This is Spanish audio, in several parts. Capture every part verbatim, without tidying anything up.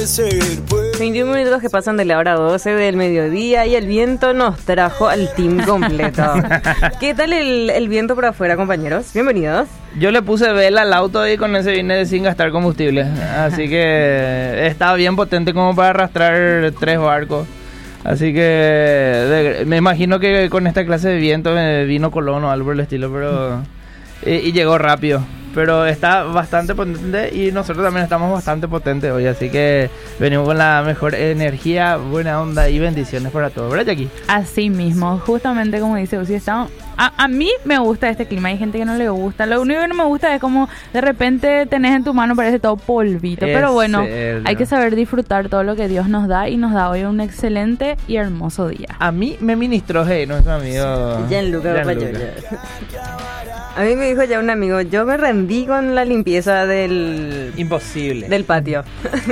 veintiún minutos que pasan de la hora doce del mediodía y el viento nos trajo al team completo. ¿Qué tal el, el viento por afuera, compañeros? Bienvenidos. Yo le puse vela al auto y con ese vine sin gastar combustible. Así que estaba bien potente como para arrastrar tres barcos. Así que de, me imagino que con esta clase de viento me vino Colón o algo por el estilo, pero y, y llegó rápido. Pero está bastante potente y nosotros también estamos bastante potentes hoy, así que venimos con la mejor energía, buena onda y bendiciones para todos, ¿verdad, Jackie? Así mismo, justamente como dice Uzi, estamos... A, a mí me gusta este clima, hay gente que no le gusta. Lo único que no me gusta es como de repente tenés en tu mano, parece todo polvito. Es pero bueno, serio. Hay que saber disfrutar todo lo que Dios nos da y nos da hoy un excelente y hermoso día. A mí me ministró, hey, nuestro amigo Gianluca. A mí me dijo ya un amigo, yo me rendí con la limpieza del... Imposible. Del patio.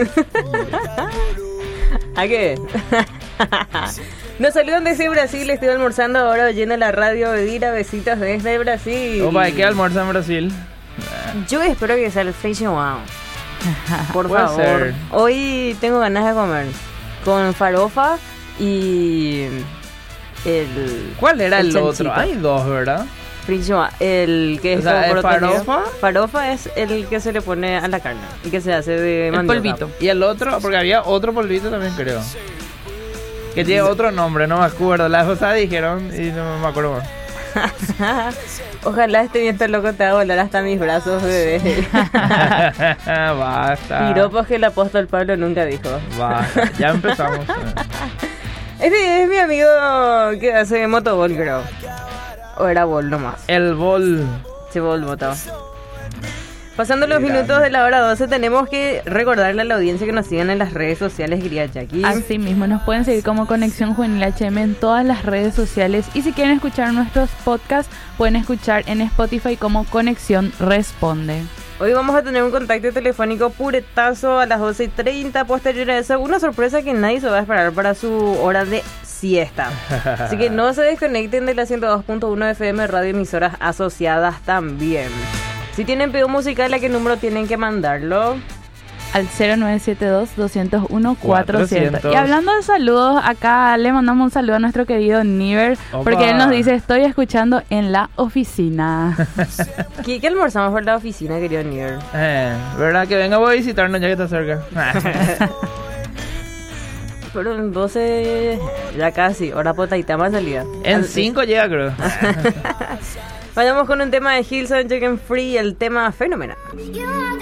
¿A qué? Nos saludan desde Brasil, estoy almorzando ahora oyendo la radio Bedira, besitos desde Brasil. Opa, ¿qué almuerza en Brasil? Yo espero que sea el feijoada. Por Puede favor. ser. Hoy tengo ganas de comer con farofa y el... ¿Cuál era el, el chanchito. otro? Hay dos, ¿verdad? Feijoada, el que es o sea, como ¿el farofa? Farofa es el que se le pone a la carne y que se hace de mandioca. El polvito. Y el otro, porque había otro polvito también, creo. Que tiene otro nombre, no me acuerdo. Las cosas dijeron y no me acuerdo más. Ojalá este viento loco te haga volar hasta mis brazos, bebé. Basta. Piropos que el apóstol Pablo nunca dijo. Basta, ya empezamos. Este es mi amigo que hace motobol, creo. O era bol nomás. El bol. Sí, bol, moto. Pasando los minutos de la hora doce, tenemos que recordarle a la audiencia que nos sigan en las redes sociales, querida Jackie. Así mismo, nos pueden seguir como Conexión Juvenil H M en todas las redes sociales. Y si quieren escuchar nuestros podcasts, pueden escuchar en Spotify como Conexión Responde. Hoy vamos a tener un contacto telefónico puretazo a las doce y treinta. Posterior a eso, una sorpresa que nadie se va a esperar para su hora de siesta. Así que no se desconecten de la ciento dos punto uno F M, radio emisoras asociadas también. Si tienen pedido musical, ¿a qué número tienen que mandarlo? Al cero nueve siete dos, dos cero uno, cuatro cero cero. Y hablando de saludos, acá le mandamos un saludo a nuestro querido Niver, Opa. Porque él nos dice, estoy escuchando en la oficina. ¿Qué, ¿Qué almorzamos por la oficina, querido Niver? Eh, ¿verdad? Que venga a visitarnos ya que está cerca. Fueron doce, ya casi, hora potaitama salida. En cinco llega, creo. Vayamos con un tema de Hillsong Chicken Free, el tema fenomenal.